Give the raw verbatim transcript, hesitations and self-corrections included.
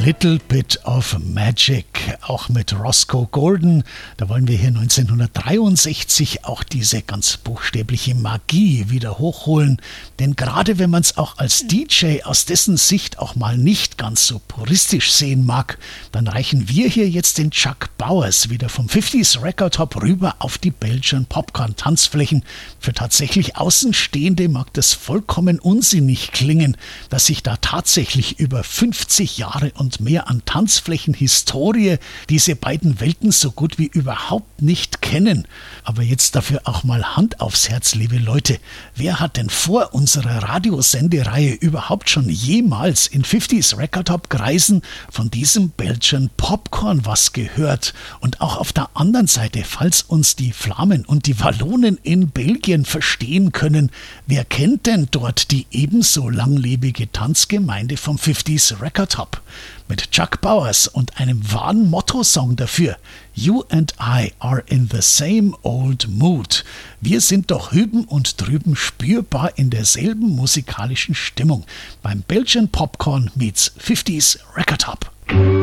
Little Bit of Magic, auch mit Roscoe Golden. Da wollen wir hier neunzehnhundertdreiundsechzig auch diese ganz buchstäbliche Magie wieder hochholen. Denn gerade wenn man es auch als D J aus dessen Sicht auch mal nicht ganz so puristisch sehen mag, dann reichen wir hier jetzt den Chuck Bowers wieder vom fünfziger Record Hop rüber auf die Belgian Popcorn Tanzflächen. Für tatsächlich Außenstehende mag das vollkommen unsinnig klingen, dass sich da tatsächlich über fünfzig Jahre und mehr an Tanzflächenhistorie diese beiden Welten so gut wie überhaupt nicht kennen. Aber jetzt dafür auch mal Hand aufs Herz, liebe Leute. Wer hat denn vor unserer Radiosendereihe überhaupt schon jemals in fünfziger Record Hop Kreisen von diesem Belgian Popcorn was gehört? Und auch auf der anderen Seite, falls uns die Flamen und die Wallonen in Belgien verstehen können, wer kennt denn dort die ebenso langlebige Tanzgemeinde vom fünfziger Record Hop? Mit Chuck Bowers und einem wahren Motto-Song dafür. You and I are in the same old mood. Wir sind doch hüben und drüben spürbar in derselben musikalischen Stimmung. Beim Belgian Popcorn meets fünfziger Record Hop.